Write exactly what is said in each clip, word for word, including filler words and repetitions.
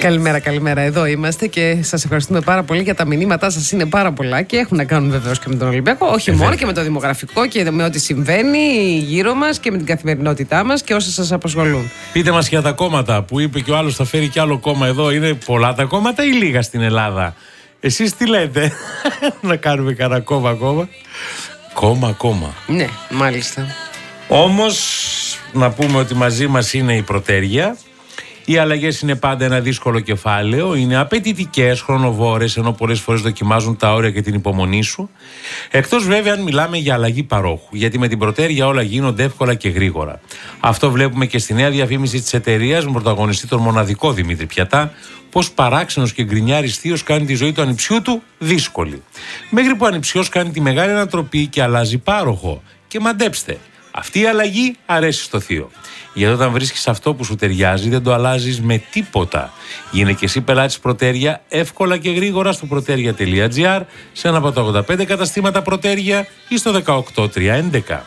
Καλημέρα, καλημέρα. Εδώ είμαστε και σας ευχαριστούμε πάρα πολύ για τα μηνύματά σας. Είναι πάρα πολλά και έχουν να κάνουν βεβαίως και με τον Ολυμπιακό. Όχι ε, μόνο βέβαια. Και με το δημογραφικό και με ό,τι συμβαίνει γύρω μας και με την καθημερινότητά μας και όσα σας απασχολούν. Πείτε μας για τα κόμματα που είπε και ο άλλος θα φέρει κι άλλο κόμμα εδώ. Είναι πολλά τα κόμματα ή λίγα στην Ελλάδα? Εσείς τι λέτε? Να κάνουμε κανένα κόμμα ακόμα? Κόμμα, κόμμα. Ναι, μάλιστα. Όμως να πούμε ότι μαζί μας είναι η Πρωτέρια. Οι αλλαγές είναι πάντα ένα δύσκολο κεφάλαιο, είναι απαιτητικές, χρονοβόρες, ενώ πολλές φορές δοκιμάζουν τα όρια και την υπομονή σου. Εκτός βέβαια αν μιλάμε για αλλαγή παρόχου, γιατί με την Πρωτέρια όλα γίνονται εύκολα και γρήγορα. Αυτό βλέπουμε και στη νέα διαφήμιση της εταιρείας με πρωταγωνιστή τον μοναδικό Δημήτρη Πιατά, πως παράξενος και γκρινιάρης θείος κάνει τη ζωή του ανιψιού του δύσκολη. Μέχρι που ο ανιψιός κάνει τη μεγάλη ανατροπή και αλλάζει πάροχο. Και μαντέψτε, αυτή η αλλαγή αρέσει στο θείο. Γιατί όταν βρίσκεις αυτό που σου ταιριάζει δεν το αλλάζεις με τίποτα. Γίνε και εσύ πελάτης Πρωτέρια εύκολα και γρήγορα στο πρωτέρια τελεία τζι άρ, σε ένα από τα ογδόντα πέντε καταστήματα Πρωτέρια ή στο δεκαοκτώ τριακόσια έντεκα.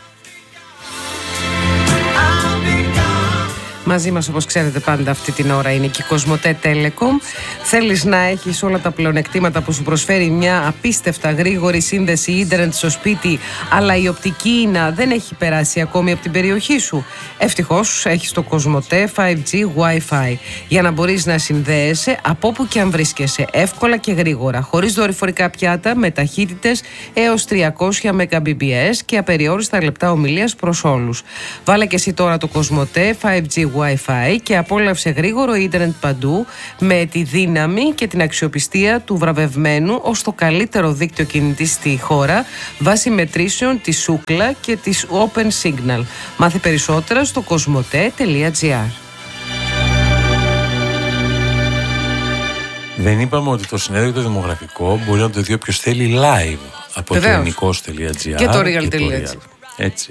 Μαζί μας, όπως ξέρετε, πάντα αυτή την ώρα είναι και η Κοσμοτέ Telecom. Θέλεις να έχεις όλα τα πλεονεκτήματα που σου προσφέρει μια απίστευτα γρήγορη σύνδεση ίντερνετ στο σπίτι, αλλά η οπτική ίνα δεν έχει περάσει ακόμη από την περιοχή σου? Ευτυχώς έχεις το Κοσμοτέ φάιβ τζι Wi-Fi για να μπορείς να συνδέεσαι από όπου και αν βρίσκεσαι, εύκολα και γρήγορα, χωρίς δορυφορικά πιάτα, με ταχύτητες έως τριακόσια Mbps και απεριόριστα λεπτά ομιλίας προς όλους. Βάλε και εσύ τώρα το Κοσμοτέ φάιβ τζι Wi-Fi και απόλαυσε γρήγορο ίντερνετ παντού με τη δύναμη και την αξιοπιστία του βραβευμένου ως το καλύτερο δίκτυο κινητή στη χώρα βάσει μετρήσεων της Σούκλα και της Open Signal. Μάθε περισσότερα στο κοσμοτέ τελεία τζι άρ. Δεν είπαμε ότι το συνέδριο το δημογραφικό μπορεί να το δει όποιος θέλει live από το ελληνικός τελεία τζι άρ και το real τελεία τζι άρ. Έτσι.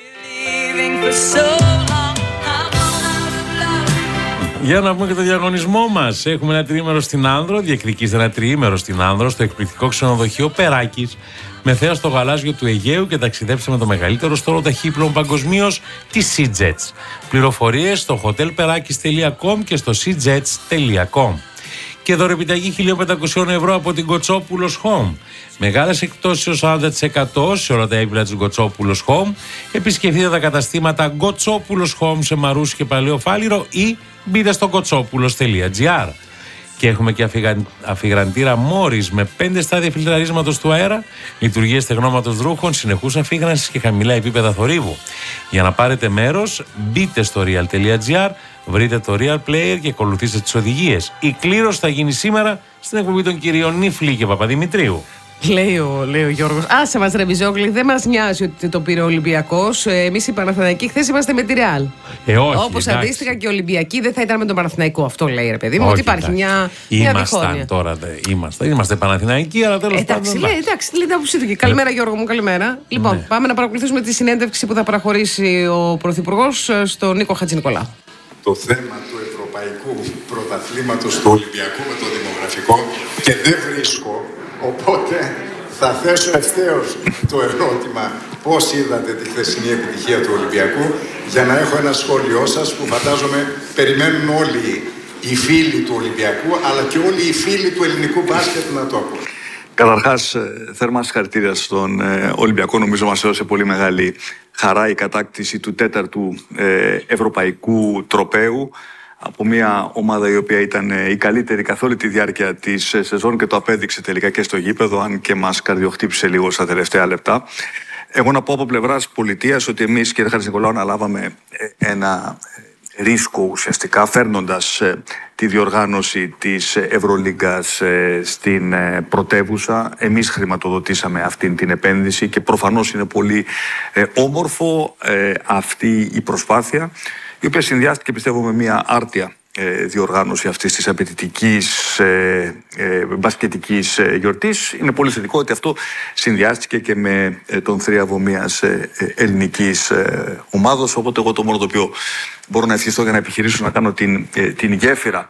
Για να πούμε και το διαγωνισμό μας. Έχουμε ένα τριήμερο στην Άνδρο. Διεκδικήστε ένα τριήμερο στην Άνδρο στο εκπληκτικό ξενοδοχείο Περάκης με θέα στο γαλάζιο του Αιγαίου και ταξιδέψτε με το μεγαλύτερο στόλο ταχύπλων παγκοσμίως, τη SeaJets. Πληροφορίες στο hotel perakis τελεία com και στο seajets τελεία com. Και δωρεπιταγή χίλια πεντακόσια ευρώ από την Κοτσόπουλος Home. Μεγάλες εκπτώσεις ως σαράντα τοις εκατό σε όλα τα έπιπλα της Κοτσόπουλος Home. Επισκεφτείτε τα καταστήματα Κοτσόπουλος Home σε Μαρούσι και Παλαιό Φάληρο ή μπείτε στο κοτσόπουλος τελεία τζι άρ. Και έχουμε και αφιγραντήρα Μόρις με πέντε στάδια φιλτραρίσματος του αέρα, λειτουργίες στεγνώματος ρούχων, συνεχούς αφίγρανσης και χαμηλά επίπεδα θορύβου. Για να πάρετε μέρος, μπείτε στο real τελεία τζι άρ, βρείτε το Real Player και ακολουθήστε τις οδηγίες. Η κλήρωση θα γίνει σήμερα στην εκπομπή των κυρίων Νίφλη και Παπαδημητρίου. Λέει ο, λέει ο Γιώργος, άσε μας ρε Μπιζόγλη, δεν μας νοιάζει ότι το πήρε ο Ολυμπιακός. Εμείς οι Παναθηναϊκοί χθες είμαστε με τη Ρεάλ. Ε, όχι. Όπως αντίστοιχα και οι Ολυμπιακοί δεν θα ήταν με τον Παναθηναϊκό. Αυτό λέει ρε παιδί μου, ότι υπάρχει εντάξει. μια, μια διχόνοια. Τώρα, δε, είμαστε, είμαστε Παναθηναϊκοί, αλλά τέλος πάντων. Εντάξει, λέει, εντάξει, λέει τα απόψη του και. Καλημέρα Γιώργο μου, καλημέρα. Λοιπόν, ναι. Πάμε να παρακολουθήσουμε τη συνέντευξη που θα παραχωρήσει ο Πρωθυπουργός στον Νίκο Χατζηνικολάου. Το θέμα του Ευρωπαϊκού Πρωταθλήματος του Ολυμπιακού με το δημογραφικό και δεν βρίσκω, οπότε θα θέσω ευθέως το ερώτημα πώς είδατε τη χθεσινή επιτυχία του Ολυμπιακού, για να έχω ένα σχόλιο σας που φαντάζομαι περιμένουν όλοι οι φίλοι του Ολυμπιακού αλλά και όλοι οι φίλοι του ελληνικού μπάσκετ να το ακούν. Καταρχάς, θερμά συγχαρητήρια στον ε, Ολυμπιακό. Νομίζω μας έδωσε πολύ μεγάλη χαρά η κατάκτηση του τέταρτου ε, ευρωπαϊκού τροπαίου από μια ομάδα η οποία ήταν ε, η καλύτερη καθ' όλη τη διάρκεια της ε, σεζόν και το απέδειξε τελικά και στο γήπεδο, αν και μας καρδιοχτύπησε λίγο στα τελευταία λεπτά. Εγώ να πω από πλευράς πολιτείας ότι εμείς, κύριε Χατζηνικολάου, αναλάβαμε ε, ένα ρίσκο ουσιαστικά φέρνοντας ε, τη διοργάνωση της Ευρωλίγκας ε, στην ε, πρωτεύουσα. Εμείς χρηματοδοτήσαμε αυτή την επένδυση και προφανώς είναι πολύ ε, όμορφο ε, αυτή η προσπάθεια, η οποία συνδυάστηκε, πιστεύω, με μια άρτια ε, διοργάνωση αυτής της απαιτητικής ε, ε, μπασκετικής ε, γιορτής. Είναι πολύ θετικό ότι αυτό συνδυάστηκε και με ε, τον θρίαβο μιας ε, ε, ελληνικής ε, ομάδος, οπότε εγώ το μόνο το οποίο μπορώ να ευχηθώ για να επιχειρήσω να κάνω την, ε, την γέφυρα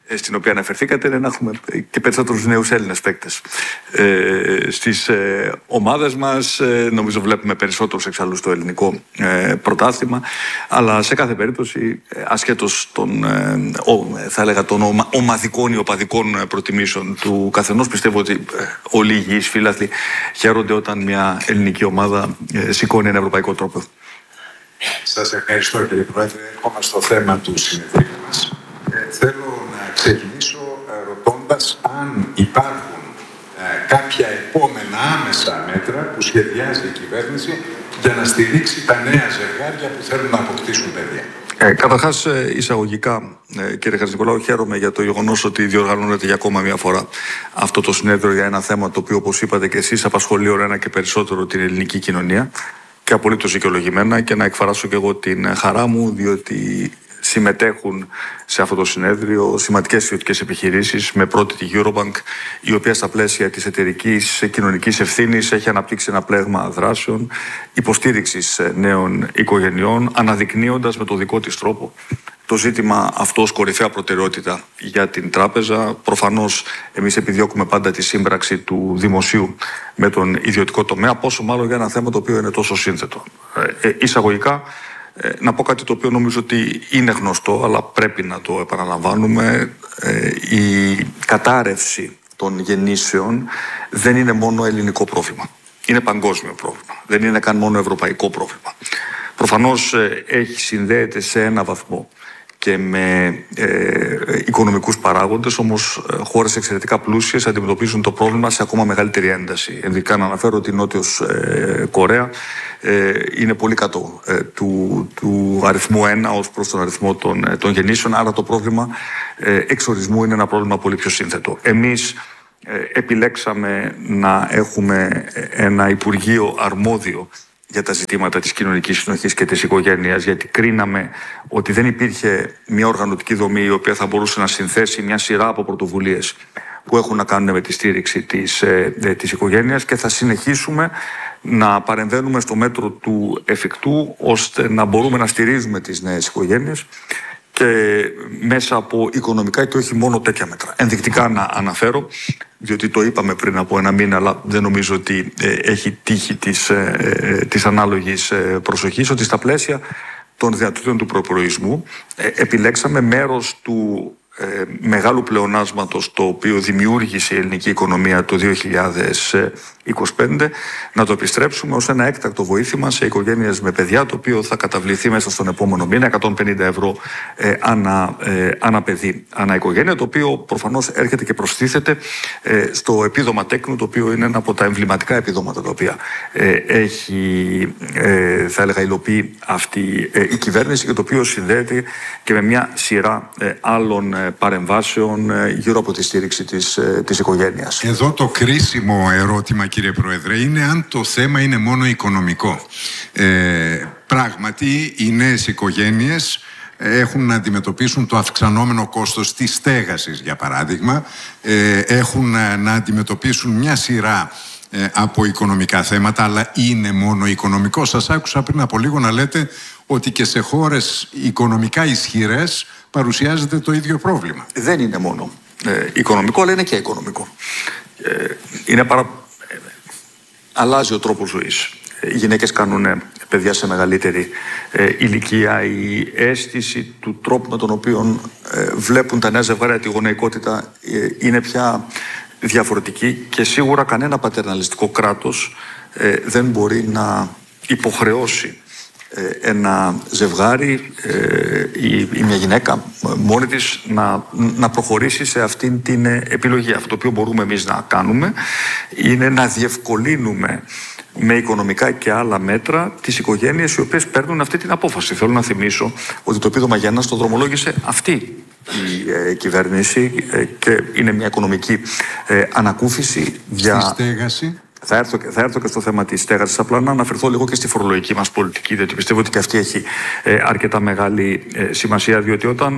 στην οποία αναφερθήκατε είναι να έχουμε και περισσότερους νέους Έλληνες παίκτες ε, στις ε, ομάδες μας. Ε, νομίζω βλέπουμε περισσότερους εξάλλου στο ελληνικό ε, πρωτάθλημα, αλλά σε κάθε περίπτωση ε, ασχέτως των, ε, ο, θα έλεγα, των ομα, ομαδικών ή οπαδικών προτιμήσεων του καθενός, πιστεύω ότι ε, όλοι οι υγιείς φίλαθλοι χαίρονται όταν μια ελληνική ομάδα ε, σηκώνει ένα ευρωπαϊκό τρόπο. Σας ευχαριστώ, κύριε Πρόεδρε. Έρχομαι στο θέμα του συνεδρίου μας. Ε, θέλω να ξεκινήσω ε, ρωτώντας αν υπάρχουν ε, κάποια επόμενα άμεσα μέτρα που σχεδιάζει η κυβέρνηση για να στηρίξει τα νέα ζευγάρια που θέλουν να αποκτήσουν παιδιά. Ε, Καταρχάς, ε, εισαγωγικά, ε, κύριε Χατζηνικολάου, χαίρομαι για το γεγονός ότι διοργανώνεται για ακόμα μια φορά αυτό το συνέδριο για ένα θέμα το οποίο, όπως είπατε και εσείς, απασχολεί όλο ένα και περισσότερο την ελληνική κοινωνία, και απολύτως δικαιολογημένα, και να εκφράσω και εγώ την χαρά μου, διότι συμμετέχουν σε αυτό το συνέδριο σημαντικές ιδιωτικές επιχειρήσεις, με πρώτη τη Eurobank, η οποία στα πλαίσια της εταιρικής κοινωνικής ευθύνης έχει αναπτύξει ένα πλέγμα δράσεων υποστήριξης νέων οικογενειών, αναδεικνύοντας με το δικό της τρόπο το ζήτημα αυτό ως κορυφαία προτεραιότητα για την τράπεζα. Προφανώς εμείς επιδιώκουμε πάντα τη σύμπραξη του δημοσίου με τον ιδιωτικό τομέα, πόσο μάλλον για ένα θέμα το οποίο είναι τόσο σύνθετο. Ε, εισαγωγικά, ε, να πω κάτι το οποίο νομίζω ότι είναι γνωστό, αλλά πρέπει να το επαναλαμβάνουμε. Ε, η κατάρρευση των γεννήσεων δεν είναι μόνο ελληνικό πρόβλημα. Είναι παγκόσμιο πρόβλημα. Δεν είναι καν μόνο ευρωπαϊκό πρόβλημα. Προφανώς ε, έχει συνδέεται σε ένα βαθμό και με ε, οικονομικούς παράγοντες, όμως ε, χώρες εξαιρετικά πλούσιες αντιμετωπίζουν το πρόβλημα σε ακόμα μεγαλύτερη ένταση. Ενδικά να αναφέρω ότι η Νότιος ε, Κορέα ε, είναι πολύ κάτω ε, του, του αριθμού ένα ως προς τον αριθμό των, ε, των γεννήσεων, άρα το πρόβλημα ε, εξορισμού είναι ένα πρόβλημα πολύ πιο σύνθετο. Εμείς ε, επιλέξαμε να έχουμε ένα Υπουργείο αρμόδιο για τα ζητήματα της κοινωνικής συνοχής και της οικογένειας, γιατί κρίναμε ότι δεν υπήρχε μια οργανωτική δομή η οποία θα μπορούσε να συνθέσει μια σειρά από πρωτοβουλίες που έχουν να κάνουν με τη στήριξη της, ε, της οικογένειας, και θα συνεχίσουμε να παρεμβαίνουμε στο μέτρο του εφικτού ώστε να μπορούμε να στηρίζουμε τις νέες οικογένειες και μέσα από οικονομικά και όχι μόνο τέτοια μέτρα. Ενδεικτικά να αναφέρω, διότι το είπαμε πριν από ένα μήνα, αλλά δεν νομίζω ότι ε, έχει τύχει της, ε, της ανάλογης ε, προσοχής, ότι στα πλαίσια των δυνατοτήτων του προπολογισμού ε, επιλέξαμε μέρος του ε, μεγάλου πλεονάσματος το οποίο δημιούργησε η ελληνική οικονομία το δύο χιλιάδες είκοσι πέντε, να το επιστρέψουμε ως ένα έκτακτο βοήθημα σε οικογένειες με παιδιά, το οποίο θα καταβληθεί μέσα στον επόμενο μήνα, εκατόν πενήντα ευρώ ε, ανά, ε, ανά παιδί, ανά οικογένεια, το οποίο προφανώς έρχεται και προστίθεται ε, στο επίδομα τέκνου, το οποίο είναι ένα από τα εμβληματικά επιδόματα τα οποία ε, έχει, ε, θα έλεγα, υλοποιεί αυτή ε, η κυβέρνηση, και το οποίο συνδέεται και με μια σειρά ε, άλλων ε, παρεμβάσεων ε, γύρω από τη στήριξη της, ε, της οικογένειας. Εδώ το κρίσιμο ερώτημα, κύριε Πρόεδρε, είναι αν το θέμα είναι μόνο οικονομικό. Ε, πράγματι, οι νέες οικογένειες έχουν να αντιμετωπίσουν το αυξανόμενο κόστος της στέγασης, για παράδειγμα. Ε, έχουν να αντιμετωπίσουν μια σειρά ε, από οικονομικά θέματα, αλλά είναι μόνο οικονομικό. Σας άκουσα πριν από λίγο να λέτε ότι και σε χώρες οικονομικά ισχυρές παρουσιάζεται το ίδιο πρόβλημα. Δεν είναι μόνο ε, οικονομικό, αλλά είναι και οικονομικό. Ε, είναι παρα... ε, αλλάζει ο τρόπος ζωής. Οι γυναίκες κάνουν παιδιά σε μεγαλύτερη ε, ηλικία. Η αίσθηση του τρόπου με τον οποίο ε, βλέπουν τα νέα ζευγάρια τη γονεϊκότητα ε, είναι πια διαφορετική, και σίγουρα κανένα πατερναλιστικό κράτος ε, δεν μπορεί να υποχρεώσει ε, ένα ζευγάρι ε, ή, ή μια γυναίκα μόνη της να, να προχωρήσει σε αυτήν την επιλογή. Αυτό το οποίο μπορούμε εμείς να κάνουμε είναι να διευκολύνουμε με οικονομικά και άλλα μέτρα τις οικογένειες οι οποίες παίρνουν αυτή την απόφαση. Θέλω να θυμίσω ότι το επίδομα για ένας το δρομολόγησε αυτή η ε, κυβέρνηση ε, και είναι μια οικονομική ε, ανακούφιση για... Στη στέγαση. Θα έρθω, θα έρθω και στο θέμα της στέγασης. Απλά να αναφερθώ λίγο και στη φορολογική μας πολιτική, διότι πιστεύω ότι και αυτή έχει ε, αρκετά μεγάλη ε, σημασία, διότι όταν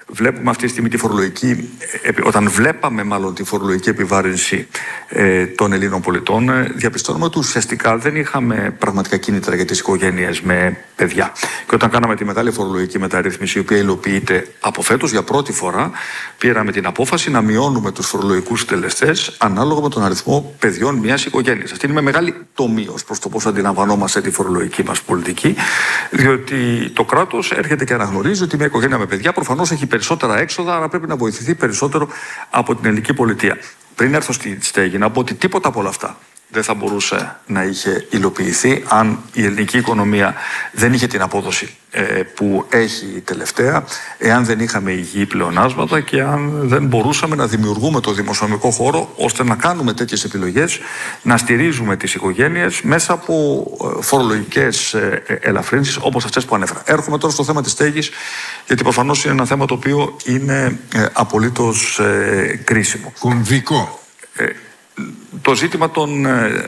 βλέπουμε αυτή τη στιγμή τη φορολογική, όταν βλέπαμε μάλλον τη φορολογική επιβάρυνση ε, των Ελλήνων πολιτών, ε, διαπιστώνουμε ότι ουσιαστικά δεν είχαμε πραγματικά κίνητρα για τις οικογένειες με παιδιά. Και όταν κάναμε τη μεγάλη φορολογική μεταρρύθμιση, η οποία υλοποιείται από φέτος για πρώτη φορά, πήραμε την απόφαση να μειώνουμε τους φορολογικούς συντελεστές ανάλογα με τον αριθμό παιδιών μιας οικογένειας. Αυτή είναι με μεγάλη τομή ως προς το πώς αντιλαμβανόμαστε τη φορολογική μας πολιτική, διότι το κράτος έρχεται και αναγνωρίζει ότι μια οικογένεια με παιδιά προφανώς έχει περισσότερα έξοδα, αλλά πρέπει να βοηθηθεί περισσότερο από την ελληνική πολιτεία. Πριν έρθω στη στέγη, να πω ότι τίποτα από όλα αυτά δεν θα μπορούσε να είχε υλοποιηθεί αν η ελληνική οικονομία δεν είχε την απόδοση ε, που έχει τελευταία, εάν δεν είχαμε υγιή πλεονάσματα και αν δεν μπορούσαμε να δημιουργούμε το δημοσιονομικό χώρο ώστε να κάνουμε τέτοιες επιλογές, να στηρίζουμε τις οικογένειες μέσα από φορολογικές ε, ελαφρύνσεις όπως αυτές που ανέφερα. Έρχομαι τώρα στο θέμα της στέγης, γιατί προφανώς είναι ένα θέμα το οποίο είναι ε, απολύτως ε, κρίσιμο. Κομβικό. Ε, Το ζήτημα των,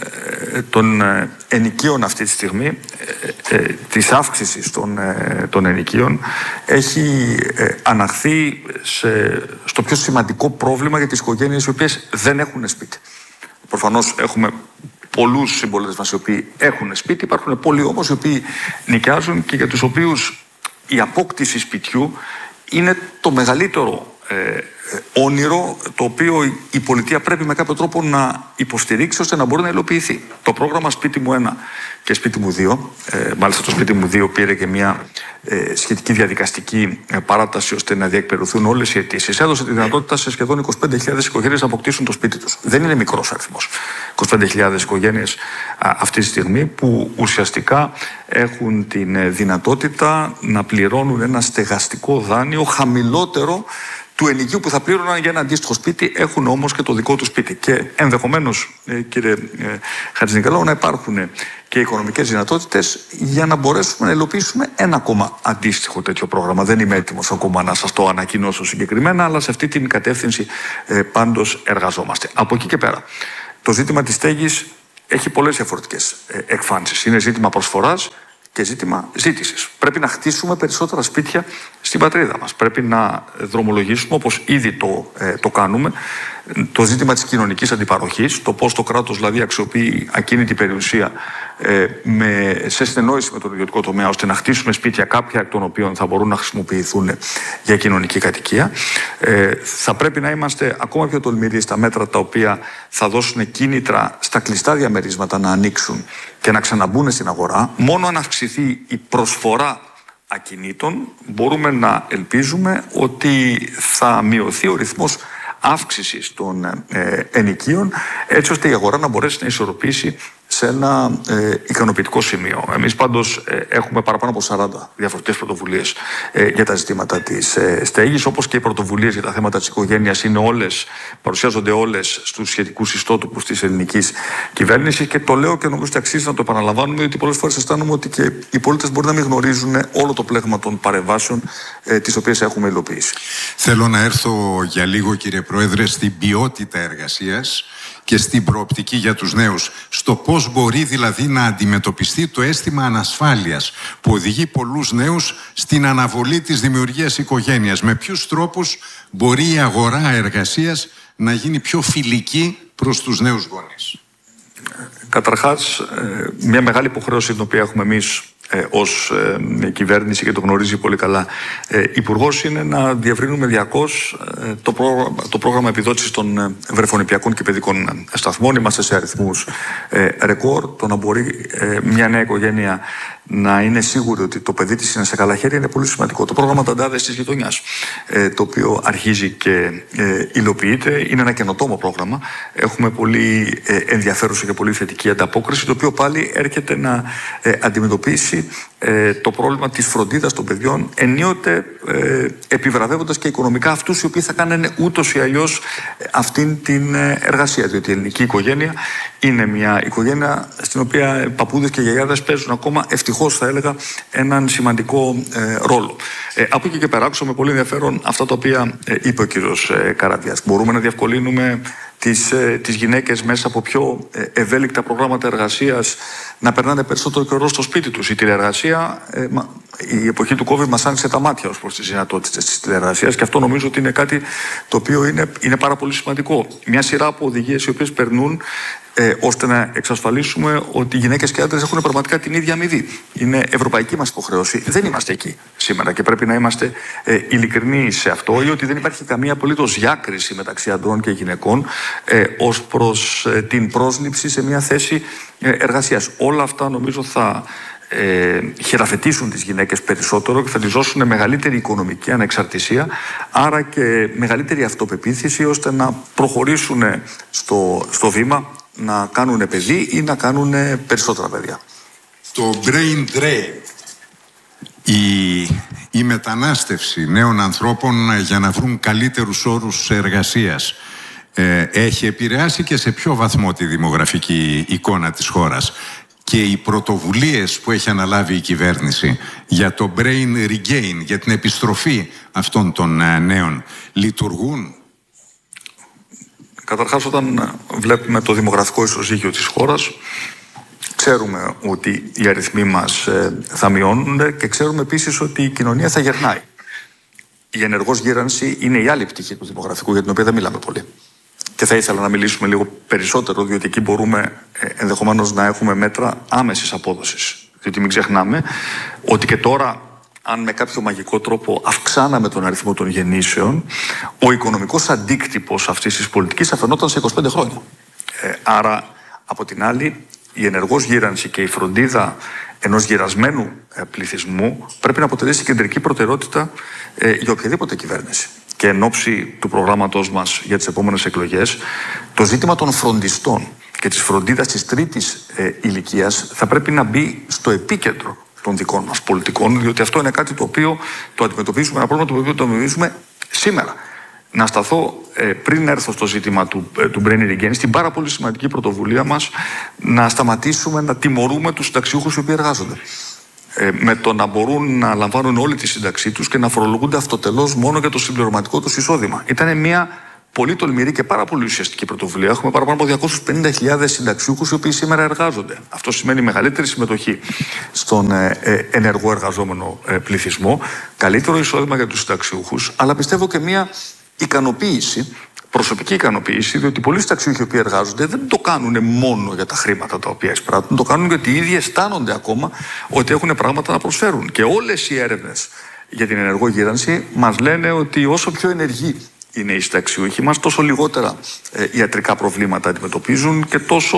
των ενοικίων αυτή τη στιγμή, ε, ε, της αύξησης των, ε, των ενοικίων, έχει ε, αναχθεί σε, στο πιο σημαντικό πρόβλημα για τις οικογένειες οι οποίες δεν έχουν σπίτι. Προφανώς έχουμε πολλούς συμπολίτες μας οι οποίοι έχουν σπίτι, υπάρχουν πολλοί όμως οι οποίοι νοικιάζουν και για τους οποίους η απόκτηση σπιτιού είναι το μεγαλύτερο ε, όνειρο το οποίο η πολιτεία πρέπει με κάποιο τρόπο να υποστηρίξει ώστε να μπορεί να υλοποιηθεί. Το πρόγραμμα Σπίτι μου ένα και Σπίτι μου δύο, ε, μάλιστα το Σπίτι μου δύο πήρε και μια ε, σχετική διαδικαστική ε, παράταση ώστε να διεκπεραιωθούν όλες οι αιτήσεις. Έδωσε τη δυνατότητα σε σχεδόν είκοσι πέντε χιλιάδες οικογένειες να αποκτήσουν το σπίτι τους. Δεν είναι μικρός αριθμός. είκοσι πέντε χιλιάδες οικογένειες α, αυτή τη στιγμή που ουσιαστικά έχουν την ε, δυνατότητα να πληρώνουν ένα στεγαστικό δάνειο χαμηλότερο του ενοικίου που θα πλήρωναν για ένα αντίστοιχο σπίτι, έχουν όμως και το δικό του σπίτι. Και ενδεχομένως, ε, κύριε ε, Χατζηνικολάου, να υπάρχουν και οικονομικές δυνατότητες για να μπορέσουμε να υλοποιήσουμε ένα ακόμα αντίστοιχο τέτοιο πρόγραμμα. Δεν είμαι έτοιμος ακόμα να σας το ανακοινώσω συγκεκριμένα, αλλά σε αυτή την κατεύθυνση ε, πάντως εργαζόμαστε. Από εκεί και πέρα, το ζήτημα της στέγης έχει πολλές διαφορετικές ε, εκφάνσεις. Είναι ζήτημα προσφοράς και ζήτημα ζήτησης. Πρέπει να χτίσουμε περισσότερα σπίτια στην πατρίδα μας. Πρέπει να δρομολογήσουμε, όπως ήδη το, ε, το κάνουμε, το ζήτημα της κοινωνικής αντιπαροχής, το πώς το κράτος δηλαδή αξιοποιεί ακίνητη περιουσία ε, με, σε συνεννόηση με τον ιδιωτικό τομέα, ώστε να χτίσουμε σπίτια κάποια εκ των οποίων θα μπορούν να χρησιμοποιηθούν για κοινωνική κατοικία. Ε, θα πρέπει να είμαστε ακόμα πιο τολμηροί στα μέτρα τα οποία θα δώσουν κίνητρα στα κλειστά διαμερίσματα να ανοίξουν και να ξαναμπούν στην αγορά. Μόνο αν αυξηθεί η προσφορά ακινήτων μπορούμε να ελπίζουμε ότι θα μειωθεί ο ρυθμός αύξησης των ε, ενοικίων, έτσι ώστε η αγορά να μπορέσει να ισορροπήσει σε ένα ε, ικανοποιητικό σημείο. Εμείς πάντως ε, έχουμε παραπάνω από σαράντα διαφορετικές πρωτοβουλίες ε, για τα ζητήματα της ε, στέγης, όπως και οι πρωτοβουλίες για τα θέματα της οικογένειας είναι όλες, παρουσιάζονται όλες στους σχετικούς ιστότοπους της ελληνικής κυβέρνησης, και το λέω και νομίζω ότι αξίζει να το επαναλαμβάνουμε, γιατί πολλές φορές αισθάνομαι ότι και οι πολίτες μπορεί να μην γνωρίζουν όλο το πλέγμα των παρεμβάσεων ε, τις οποίες έχουμε υλοποιήσει. Θέλω να έρθω για λίγο, κύριε Πρόεδρε, στην ποιότητα εργασίας και στην προοπτική για τους νέους. Στο πώς μπορεί δηλαδή να αντιμετωπιστεί το αίσθημα ανασφάλειας που οδηγεί πολλούς νέους στην αναβολή της δημιουργίας οικογένειας. Με ποιους τρόπους μπορεί η αγορά εργασίας να γίνει πιο φιλική προς τους νέους γονείς? Καταρχάς, μια μεγάλη υποχρέωση την οποία έχουμε εμείς Ε, ως ε, κυβέρνηση, και το γνωρίζει πολύ καλά ε, υπουργός, είναι να διευρύνουμε διαρκώς ε, το, πρόγραμμα, το πρόγραμμα επιδότησης των ε, βρεφονιπιακών και παιδικών σταθμών. Είμαστε σε αριθμούς ε, ρεκόρ. Το να μπορεί ε, μια νέα οικογένεια να είναι σίγουρη ότι το παιδί της είναι σε καλά χέρια είναι πολύ σημαντικό. Το πρόγραμμα Ταντάδες της Γειτονιάς, ε, το οποίο αρχίζει και ε, υλοποιείται, είναι ένα καινοτόμο πρόγραμμα. Έχουμε πολύ ε, ενδιαφέρουσα και πολύ θετική ανταπόκριση, το οποίο πάλι έρχεται να ε, αντιμετωπίσει ε, το πρόβλημα της φροντίδας των παιδιών, ενίοτε ε, επιβραβεύοντας και οικονομικά αυτούς οι οποίοι θα κάνουν ούτως ή αλλιώς αυτήν την ε, εργασία. Διότι η ελληνική οικογένεια είναι μια οικογένεια στην οποία παππούδες και γιαγιάδες παίζουν ακόμα, ευτυχώς θα έλεγα, έναν σημαντικό ε, ρόλο. Ε, από εκεί και πέρα, άκουσα με πολύ ενδιαφέρον αυτά τα οποία ε, είπε ο κύριος ε, Καραδιάς. Μπορούμε να διευκολύνουμε τις, ε, τις γυναίκες μέσα από πιο ε, ευέλικτα προγράμματα εργασίας να περνάνε περισσότερο καιρό στο σπίτι τους. Η τηλεεργασία, ε, μα, η εποχή του COVID μας άνοιξε τα μάτια ως προς τις δυνατότητες της τηλεεργασίας και αυτό νομίζω ότι είναι κάτι το οποίο είναι, είναι πάρα πολύ σημαντικό. Μια σειρά από οδηγίες οι οποίες περνούν ε, ώστε να εξασφαλίσουμε ότι οι γυναίκες και οι άντρες έχουν πραγματικά την ίδια αμοιβή. Είναι ευρωπαϊκή μας υποχρέωση. Δεν είμαστε εκεί σήμερα και πρέπει να είμαστε ε, ειλικρινοί σε αυτό, ή ότι δεν υπάρχει καμία απολύτως διάκριση μεταξύ ανδρών και γυναικών ε, ως προς ε, την πρόσληψη σε μια θέση ε, εργασίας. Όλα αυτά νομίζω θα ε, χειραφετήσουν τις γυναίκες περισσότερο και θα τις δώσουν μεγαλύτερη οικονομική ανεξαρτησία, άρα και μεγαλύτερη αυτοπεποίθηση ώστε να προχωρήσουν στο, στο βήμα να κάνουν παιδί ή να κάνουν περισσότερα παιδιά. Το brain drain, η, η μετανάστευση νέων ανθρώπων για να βρουν καλύτερους όρους εργασίας ε, έχει επηρεάσει και σε ποιο βαθμό τη δημογραφική εικόνα της χώρας, και οι πρωτοβουλίες που έχει αναλάβει η κυβέρνηση για το brain regain, για την επιστροφή αυτών των νέων, λειτουργούν? Καταρχάς, όταν βλέπουμε το δημογραφικό ισοζύγιο της χώρας, ξέρουμε ότι οι αριθμοί μας θα μειώνονται και ξέρουμε επίσης ότι η κοινωνία θα γερνάει. Η ενεργός γύρανση είναι η άλλη πτυχή του δημογραφικού, για την οποία δεν μιλάμε πολύ. Και θα ήθελα να μιλήσουμε λίγο περισσότερο, διότι εκεί μπορούμε ενδεχομένως να έχουμε μέτρα άμεσης απόδοσης. Διότι μην ξεχνάμε ότι και τώρα, αν με κάποιο μαγικό τρόπο αυξάναμε τον αριθμό των γεννήσεων, ο οικονομικός αντίκτυπος αυτής της πολιτικής θα φαινόταν σε είκοσι πέντε χρόνια. Ε, άρα, από την άλλη, η ενεργός γύρανση και η φροντίδα ενός γυρασμένου ε, πληθυσμού πρέπει να αποτελέσει κεντρική προτεραιότητα ε, για οποιαδήποτε κυβέρνηση. Και εν ώψη του προγράμματός μας για τις επόμενες εκλογές, το ζήτημα των φροντιστών και της φροντίδας της τρίτης ε, ηλικίας θα πρέπει να μπει στο επίκεντρο των δικών μας πολιτικών, διότι αυτό είναι κάτι το οποίο το αντιμετωπίζουμε, ένα πρόβλημα το οποίο το αντιμετωπίζουμε σήμερα. Να σταθώ ε, πριν έρθω στο ζήτημα του, ε, του brain regain, στην πάρα πολύ σημαντική πρωτοβουλία μας να σταματήσουμε να τιμωρούμε τους συνταξιούχους οι οποίοι εργάζονται. Ε, με το να μπορούν να λαμβάνουν όλη τη σύνταξή τους και να φορολογούνται αυτοτελώς μόνο για το συμπληρωματικό τους εισόδημα. Ήταν μια πολύ τολμηρή και πάρα πολύ ουσιαστική πρωτοβουλία. Έχουμε παραπάνω από διακόσιους πενήντα χιλιάδες συνταξιούχους οι οποίοι σήμερα εργάζονται. Αυτό σημαίνει μεγαλύτερη συμμετοχή στον ε, ε, ενεργό εργαζόμενο ε, πληθυσμό, καλύτερο εισόδημα για τους συνταξιούχους, αλλά πιστεύω και μια ικανοποίηση, προσωπική ικανοποίηση, διότι πολλοί συνταξιούχοι οι οποίοι εργάζονται δεν το κάνουν μόνο για τα χρήματα τα οποία εισπράττουν, το κάνουν γιατί οι ίδιοι αισθάνονται ακόμα ότι έχουν πράγματα να προσφέρουν. Και όλες οι έρευνες για την ενεργό γύρανση μας λένε ότι όσο πιο ενεργοί είναι οι συνταξιούχοι μας, τόσο λιγότερα ε, ιατρικά προβλήματα αντιμετωπίζουν και τόσο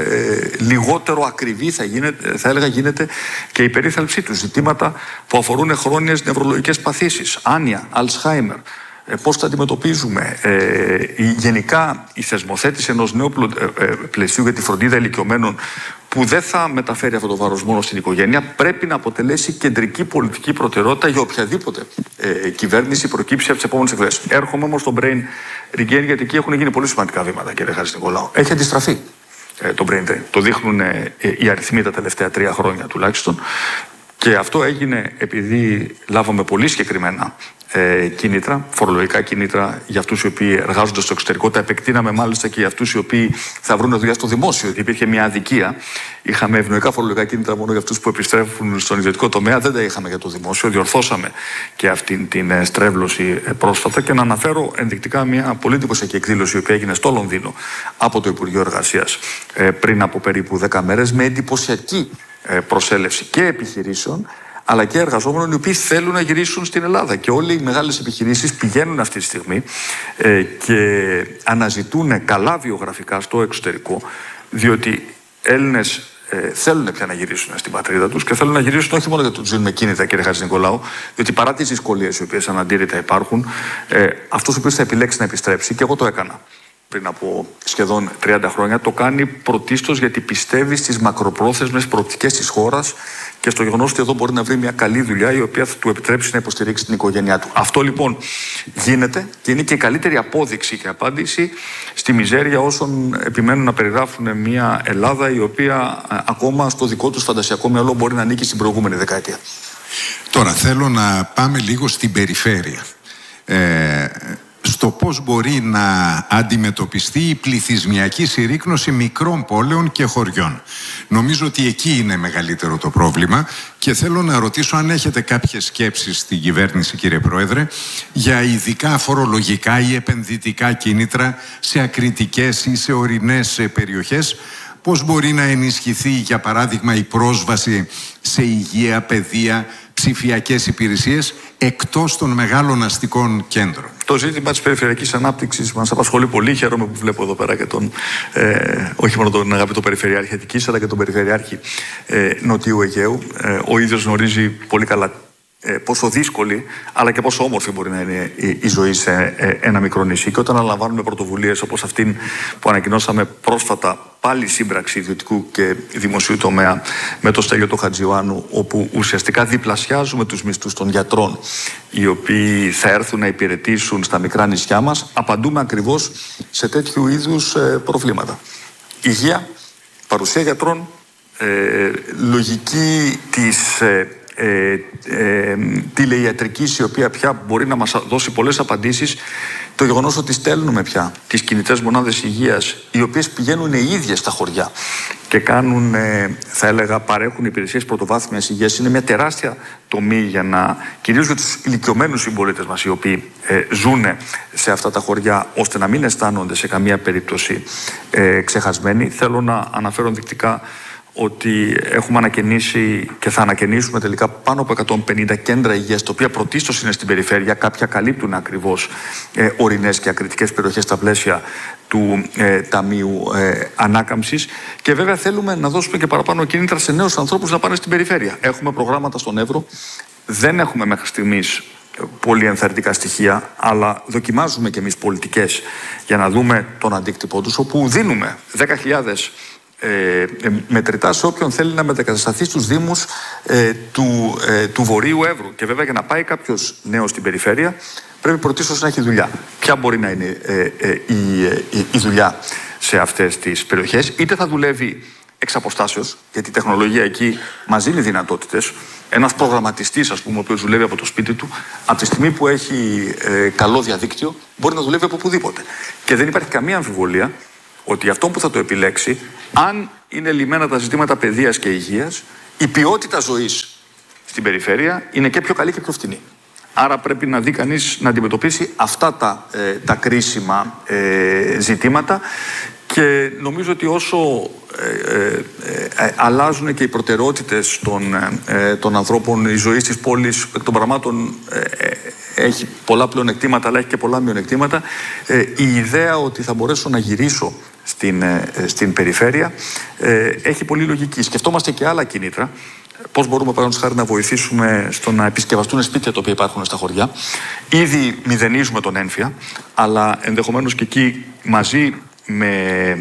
ε, λιγότερο ακριβή θα, γίνεται, θα έλεγα γίνεται και η περίθαλψή τους. Ζητήματα που αφορούν χρόνιες νευρολογικές παθήσεις, άνοια, Αλσχάιμερ. Ε, πώς τα αντιμετωπίζουμε. Ε, η, γενικά η θεσμοθέτηση ενός νέου ε, ε, πλαισίου για τη φροντίδα ηλικιωμένων που δεν θα μεταφέρει αυτό το βάρος μόνο στην οικογένεια, πρέπει να αποτελέσει κεντρική πολιτική προτεραιότητα για οποιαδήποτε ε, κυβέρνηση προκύψει από τις επόμενες εκλογές. Έρχομαι όμως στο brain regain, γιατί εκεί έχουν γίνει πολύ σημαντικά βήματα, κύριε Χατζηνικολάου. Έχει αντιστραφεί ε, το brain drain. Το δείχνουν ε, ε, οι αριθμοί τα τελευταία τρία χρόνια τουλάχιστον. Και αυτό έγινε επειδή λάβαμε πολύ συγκεκριμένα ε, κίνητρα, φορολογικά κίνητρα για αυτούς οι οποίοι εργάζονται στο εξωτερικό. Τα επεκτείναμε μάλιστα και για αυτούς οι οποίοι θα βρουν δουλειά στο δημόσιο, γιατί υπήρχε μια αδικία. Είχαμε ευνοϊκά φορολογικά κίνητρα μόνο για αυτούς που επιστρέφουν στον ιδιωτικό τομέα, δεν τα είχαμε για το δημόσιο. Διορθώσαμε και αυτή την στρέβλωση πρόσφατα. Και να αναφέρω ενδεικτικά μια πολύ εντυπωσιακή εκδήλωση η οποία έγινε στο Λονδίνο από το Υπουργείο Εργασίας ε, πριν από περίπου δέκα μέρες, με εντυπωσιακή προσέλευση και επιχειρήσεων αλλά και εργαζόμενων οι οποίοι θέλουν να γυρίσουν στην Ελλάδα. Και όλοι οι μεγάλες επιχειρήσεις πηγαίνουν αυτή τη στιγμή ε, και αναζητούν καλά βιογραφικά στο εξωτερικό, διότι Έλληνες ε, θέλουν πια να γυρίσουν στην πατρίδα τους και θέλουν να γυρίσουν όχι μόνο για το τους με κίνητα, κύριε Χατζηνικολάου, διότι παρά τις δυσκολίες οι οποίες αναντήρητα υπάρχουν, ε, αυτός ο οποίος θα επιλέξει να επιστρέψει, και εγώ το έκανα πριν από σχεδόν τριάντα χρόνια, το κάνει πρωτίστως γιατί πιστεύει στις μακροπρόθεσμες προοπτικές της χώρας και στο γεγονός ότι εδώ μπορεί να βρει μια καλή δουλειά η οποία θα του επιτρέψει να υποστηρίξει την οικογένειά του. Αυτό λοιπόν γίνεται και είναι και η καλύτερη απόδειξη και απάντηση στη μιζέρια όσων επιμένουν να περιγράφουν μια Ελλάδα η οποία ακόμα στο δικό τους φαντασιακό μυαλό μπορεί να ανήκει στην προηγούμενη δεκαετία. Τώρα θέλω να πάμε λίγο στην περιφέρεια. Ε, στο στο πώς μπορεί να αντιμετωπιστεί η πληθυσμιακή συρρίκνωση μικρών πόλεων και χωριών. Νομίζω ότι εκεί είναι μεγαλύτερο το πρόβλημα και θέλω να ρωτήσω αν έχετε κάποιες σκέψεις στην κυβέρνηση, κύριε Πρόεδρε, για ειδικά φορολογικά ή επενδυτικά κίνητρα σε ακριτικές ή σε ορεινές περιοχές. Πώς μπορεί να ενισχυθεί, για παράδειγμα, η πρόσβαση σε υγεία, παιδεία, ψηφιακές υπηρεσίες εκτός των μεγάλων αστικών κέντρων. Το ζήτημα της περιφερειακής ανάπτυξης μας απασχολεί πολύ. Χαίρομαι που βλέπω εδώ πέρα και τον, ε, όχι μόνο τον αγαπητό Περιφερειάρχη Αττικής, αλλά και τον Περιφερειάρχη ε, Νοτιού Αιγαίου. Ε, ο ίδιος γνωρίζει πολύ καλά ε, πόσο δύσκολη, αλλά και πόσο όμορφη μπορεί να είναι η, η ζωή σε ε, ένα μικρό νησί. Και όταν αναλαμβάνουμε πρωτοβουλίες όπως αυτήν που ανακοινώσαμε πρόσφατα, πάλι σύμπραξη ιδιωτικού και δημοσίου τομέα με το Στέλιο του Χατζιωάννου, όπου ουσιαστικά διπλασιάζουμε τους μισθούς των γιατρών οι οποίοι θα έρθουν να υπηρετήσουν στα μικρά νησιά μας, απαντούμε ακριβώς σε τέτοιου είδους ε, προβλήματα. Υγεία, παρουσία γιατρών, ε, λογική της ε, ε, ε, τηλεϊατρικής, η οποία πια μπορεί να μας δώσει πολλές απαντήσεις. Το γεγονός ότι στέλνουμε πια τις κινητές μονάδες υγείας, οι οποίες πηγαίνουν οι ίδιες στα χωριά και κάνουν, θα έλεγα, παρέχουν υπηρεσίες πρωτοβάθμιας υγείας, είναι μια τεράστια τομή για να, κυρίως για τους ηλικιωμένους συμπολίτες μας, οι οποίοι ε, ζουν σε αυτά τα χωριά, ώστε να μην αισθάνονται σε καμία περίπτωση ε, ξεχασμένοι. Θέλω να αναφέρω ενδεικτικά ότι έχουμε ανακαινήσει και θα ανακαινήσουμε τελικά πάνω από εκατόν πενήντα κέντρα υγείας, τα οποία πρωτίστως είναι στην περιφέρεια. Κάποια καλύπτουν ακριβώς ε, ορεινές και ακριτικές περιοχές στα πλαίσια του ε, Ταμείου ε, Ανάκαμψης. Και βέβαια θέλουμε να δώσουμε και παραπάνω κίνητρα σε νέους ανθρώπους να πάνε στην περιφέρεια. Έχουμε προγράμματα στον Εύρο. Δεν έχουμε μέχρι στιγμής πολύ ενθαρρυντικά στοιχεία, αλλά δοκιμάζουμε και εμείς πολιτικές για να δούμε τον αντίκτυπο τους, όπου δίνουμε δέκα χιλιάδες Ε, ε, μετρητά σε όποιον θέλει να μετακατασταθεί στους δήμους ε, του, ε, του Βορείου Εύρου. Και βέβαια, για να πάει κάποιος νέος στην περιφέρεια, πρέπει πρωτίστως να έχει δουλειά. Ποια μπορεί να είναι ε, ε, η, ε, η δουλειά σε αυτές τις περιοχές? Είτε θα δουλεύει εξ αποστάσεως, γιατί η τεχνολογία εκεί μας δίνει δυνατότητες. Ένας προγραμματιστής, ας πούμε, ο οποίος δουλεύει από το σπίτι του, από τη στιγμή που έχει ε, καλό διαδίκτυο, μπορεί να δουλεύει από οπουδήποτε. Και δεν υπάρχει καμία αμφιβολία ότι αυτό που θα το επιλέξει, αν είναι λυμμένα τα ζητήματα παιδείας και υγείας, η ποιότητα ζωής στην περιφέρεια είναι και πιο καλή και πιο φτηνή. Άρα πρέπει να δει κανείς να αντιμετωπίσει αυτά τα, ε, τα κρίσιμα ε, ζητήματα, και νομίζω ότι όσο ε, ε, ε, αλλάζουν και οι προτεραιότητες των, ε, των ανθρώπων, η ζωή στις πόλεις εκ των πραγμάτων ε, ε, έχει πολλά πλεονεκτήματα, αλλά έχει και πολλά μειονεκτήματα. Ε, η ιδέα ότι θα μπορέσω να γυρίσω στην, ε, στην περιφέρεια ε, έχει πολύ λογική. Σκεφτόμαστε και άλλα κίνητρα. Πώς μπορούμε, παραδείγματος χάρη, να βοηθήσουμε στο να επισκευαστούν σπίτια τα οποία υπάρχουν στα χωριά. Ήδη μηδενίζουμε τον ένφια, αλλά ενδεχομένως και εκεί μαζί με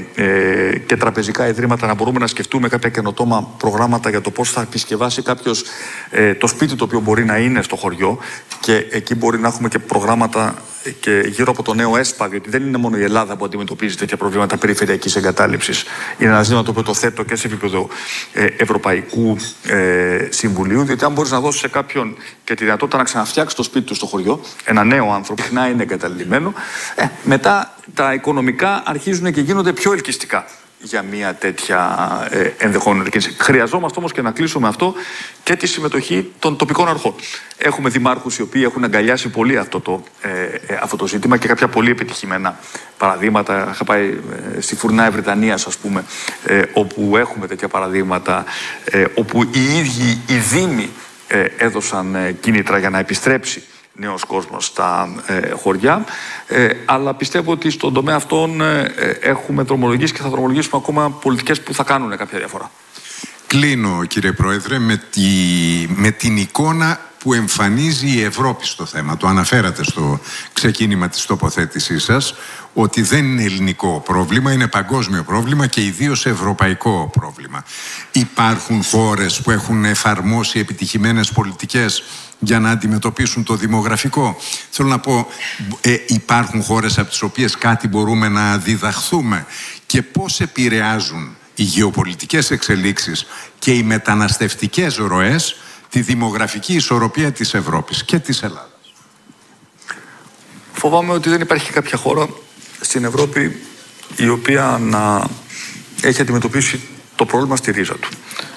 ε, και τραπεζικά ιδρύματα να μπορούμε να σκεφτούμε κάποια καινοτόμα προγράμματα για το πώς θα επισκευάσει κάποιος ε, το σπίτι το οποίο μπορεί να είναι στο χωριό, και εκεί μπορεί να έχουμε και προγράμματα και γύρω από το νέο ΕΣΠΑ, διότι δεν είναι μόνο η Ελλάδα που αντιμετωπίζει τέτοια προβλήματα περιφερειακής εγκατάλειψης. Είναι ένα ζήτημα το οποίο το θέτω και σε επίπεδο ε, Ευρωπαϊκού ε, Συμβουλίου, διότι αν μπορείς να δώσεις σε κάποιον και τη δυνατότητα να ξαναφτιάξει το σπίτι του στο χωριό, ένα νέο άνθρωπο, συχνά είναι εγκαταλειμμένο, ε, μετά τα οικονομικά αρχίζουν και γίνονται πιο ελκυστικά για μια τέτοια ε, ενδεχόμενη κίνηση. Χρειαζόμαστε όμως, και να κλείσουμε αυτό, και τη συμμετοχή των τοπικών αρχών. Έχουμε δημάρχους οι οποίοι έχουν αγκαλιάσει πολύ αυτό το, ε, ε, αυτό το ζήτημα, και κάποια πολύ επιτυχημένα παραδείγματα. Είχα πάει ε, στη Φουρνά Ευρυτανίας, ας πούμε, ε, όπου έχουμε τέτοια παραδείγματα, ε, όπου οι ίδιοι οι δήμοι ε, έδωσαν ε, κίνητρα για να επιστρέψει νέος κόσμος στα ε, χωριά, ε, αλλά πιστεύω ότι στον τομέα αυτόν ε, έχουμε δρομολογήσει και θα δρομολογήσουμε ακόμα πολιτικές που θα κάνουν κάποια διαφορά. Κλείνω, κύριε Πρόεδρε, με, τη, με την εικόνα που εμφανίζει η Ευρώπη στο θέμα. Το αναφέρατε στο ξεκίνημα της τοποθέτησής σας, ότι δεν είναι ελληνικό πρόβλημα, είναι παγκόσμιο πρόβλημα και ιδίως ευρωπαϊκό πρόβλημα. Υπάρχουν χώρες που έχουν εφαρμόσει επιτυχημένες πολιτικές για να αντιμετωπίσουν το δημογραφικό. Θέλω να πω, ε, υπάρχουν χώρες από τις οποίες κάτι μπορούμε να διδαχθούμε, και πώς επηρεάζουν οι γεωπολιτικές εξελίξεις και οι μεταναστευτικές ροές τη δημογραφική ισορροπία της Ευρώπης και της Ελλάδας. φοβάμαι ότι δεν υπάρχει κάποια χώρα στην Ευρώπη η οποία να έχει αντιμετωπίσει το πρόβλημα στη ρίζα του.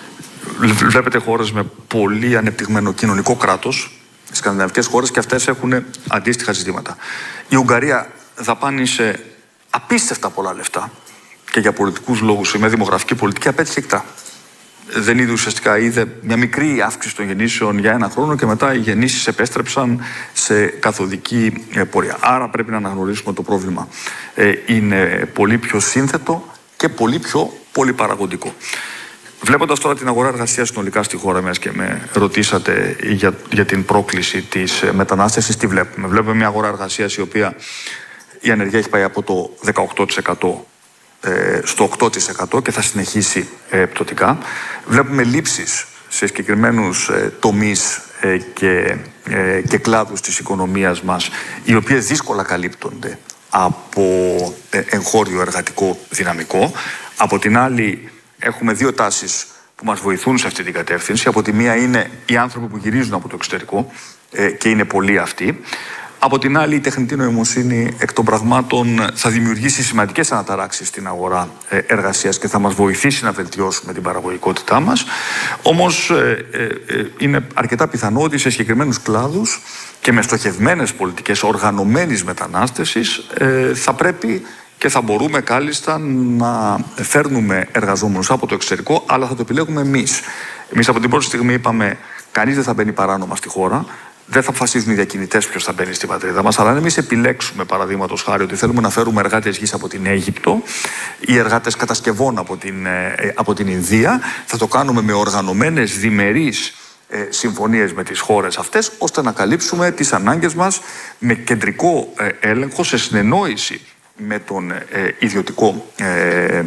Βλέπετε χώρες με πολύ ανεπτυγμένο κοινωνικό κράτος, σκανδιναβικές χώρες, και αυτές έχουν αντίστοιχα ζητήματα. Η Ουγγαρία δαπάνησε απίστευτα πολλά λεφτά και για πολιτικούς λόγους, με δημογραφική πολιτική, απέτυχε εκτρά. Δεν είδε ουσιαστικά, είδε μια μικρή αύξηση των γεννήσεων για ένα χρόνο και μετά οι γεννήσεις επέστρεψαν σε καθοδική πορεία. Άρα πρέπει να αναγνωρίσουμε το πρόβλημα. Ε, είναι πολύ πιο σύνθετο και πολύ πιο πολυπαραγωγικό. Βλέποντας τώρα την αγορά εργασίας συνολικά στη χώρα μας και με ρωτήσατε για, για την πρόκληση της μετανάστευσης, τι βλέπουμε. Βλέπουμε μια αγορά εργασίας η οποία η ανεργία έχει πάει από το δεκαοκτώ τοις εκατό στο οκτώ τοις εκατό και θα συνεχίσει ε, πτωτικά. Βλέπουμε λήψεις σε συγκεκριμένους ε, τομείς ε, και, ε, και κλάδους της οικονομίας μας, οι οποίες δύσκολα καλύπτονται από ε, εγχώριο εργατικό δυναμικό. Από την άλλη, έχουμε δύο τάσεις που μας βοηθούν σε αυτή την κατεύθυνση. Από τη μία είναι οι άνθρωποι που γυρίζουν από το εξωτερικό ε, και είναι πολλοί αυτοί. Από την άλλη, η τεχνητή νοημοσύνη εκ των πραγμάτων θα δημιουργήσει σημαντικές αναταράξεις στην αγορά εργασίας και θα μας βοηθήσει να βελτιώσουμε την παραγωγικότητά μας. Όμως ε, ε, ε, είναι αρκετά πιθανό ότι σε συγκεκριμένους κλάδους και με στοχευμένες πολιτικές οργανωμένης μετανάστευσης ε, θα πρέπει και θα μπορούμε κάλλιστα να φέρνουμε εργαζόμενους από το εξωτερικό, αλλά θα το επιλέγουμε εμείς. Εμείς από την πρώτη στιγμή είπαμε κανείς δεν θα μπαίνει παράνομα στη χώρα. Δεν θα αποφασίζουν οι διακινητές ποιος θα μπαίνει στην πατρίδα μας, αλλά αν εμείς επιλέξουμε, παραδείγματος χάρη, ότι θέλουμε να φέρουμε εργάτες γης από την Αίγυπτο ή εργάτες κατασκευών από την, από την Ινδία, θα το κάνουμε με οργανωμένες διμερείς ε, συμφωνίες με τις χώρες αυτές, ώστε να καλύψουμε τις ανάγκες μας με κεντρικό ε, έλεγχο, σε συνεννόηση με τον ε, ιδιωτικό ε,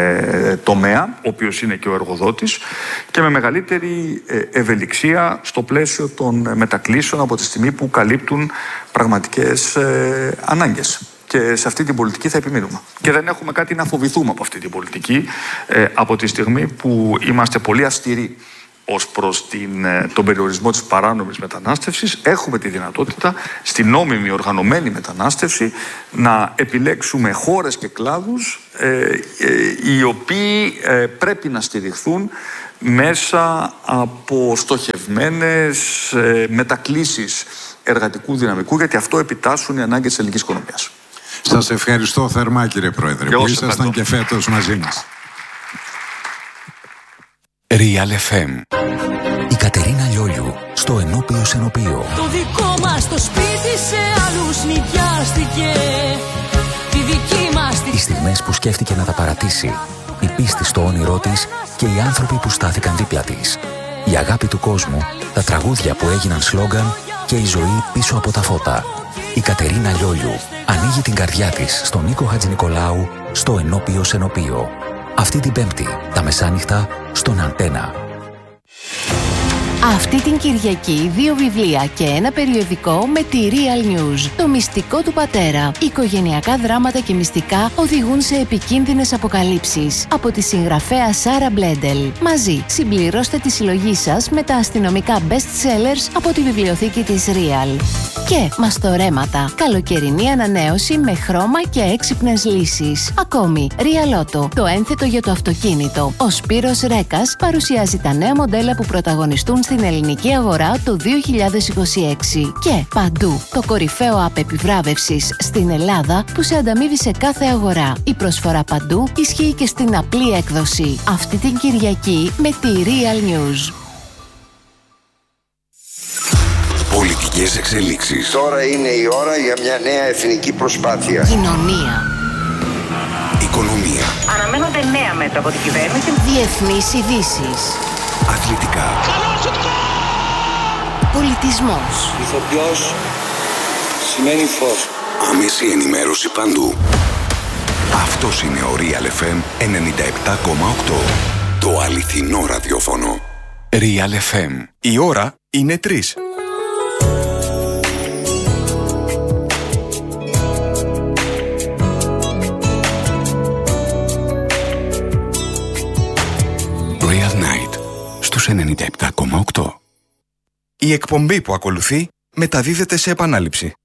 ε, τομέα, ο οποίος είναι και ο εργοδότης, και με μεγαλύτερη ε, ευελιξία στο πλαίσιο των μετακλήσεων από τη στιγμή που καλύπτουν πραγματικές ε, ανάγκες. Και σε αυτή την πολιτική θα επιμείνουμε. Και δεν έχουμε κάτι να φοβηθούμε από αυτή την πολιτική, ε, από τη στιγμή που είμαστε πολύ αυστηροί ως προς την, τον περιορισμό της παράνομης μετανάστευσης. Έχουμε τη δυνατότητα στην νόμιμη οργανωμένη μετανάστευση να επιλέξουμε χώρες και κλάδους ε, ε, οι οποίοι ε, πρέπει να στηριχθούν μέσα από στοχευμένες ε, μετακλήσεις εργατικού δυναμικού, γιατί αυτό επιτάσσουν οι ανάγκες της ελληνικής οικονομίας. Σας ευχαριστώ θερμά, κύριε Πρόεδρε, που ήσασταν και φέτος μαζί μας. Real εφ εμ. Η Κατερίνα Λιόλιου στο ενώπιο σενοπείο. Το δικό μας το σπίτι σε άλλους νοικιάστηκε. Τη δική μας τη... Οι στιγμές που σκέφτηκε να τα παρατήσει, η πίστη στο όνειρό της και οι άνθρωποι που στάθηκαν δίπλα της. Η αγάπη του κόσμου, τα τραγούδια που έγιναν σλόγγαν και η ζωή πίσω από τα φώτα. Η Κατερίνα Λιόλιου ανοίγει την καρδιά της στον Νίκο Χατζηνικολάου στο ενώπιο σενοπείο. Αυτή την Πέμπτη, τα μεσάνυχτα, στον Αντένα. Αυτή την Κυριακή δύο βιβλία και ένα περιοδικό με τη Real News. Το μυστικό του πατέρα. Οικογενειακά δράματα και μυστικά οδηγούν σε επικίνδυνες αποκαλύψεις. Από τη συγγραφέα Σάρα Μπλέντελ. Μαζί συμπληρώστε τη συλλογή σας με τα αστυνομικά best sellers από τη βιβλιοθήκη της Real. Και μαστορέματα. Καλοκαιρινή ανανέωση με χρώμα και έξυπνες λύσεις. Ακόμη, Real Auto, το ένθετο για το αυτοκίνητο. Ο Σπύρος Ρέκας παρουσιάζει τα νέα μοντέλα που πρωταγωνιστούν στην ελληνική αγορά το δύο χιλιάδες είκοσι έξι. Και παντού, το κορυφαίο app επιβράβευσης στην Ελλάδα που σε ανταμείβει σε κάθε αγορά. Η προσφορά παντού ισχύει και στην απλή έκδοση. Αυτή την Κυριακή με τη Real News. Πολιτικές εξελίξεις. Τώρα είναι η ώρα για μια νέα εθνική προσπάθεια. Κοινωνία. Οικονομία. Αναμένονται νέα μέτρα από την κυβέρνηση. Διεθνείς ειδήσεις. Αθλητικά. Πολιτισμός. Ηθοποιός σημαίνει φως. Άμεση ενημέρωση παντού. Αυτός είναι ο Real εφ εμ ενενήντα επτά κόμμα οκτώ. Το αληθινό ραδιόφωνο. Real εφ εμ. Η ώρα είναι τρεις. Real Night στους ενενήντα επτά κόμμα οκτώ. Η εκπομπή που ακολουθεί μεταδίδεται σε επανάληψη.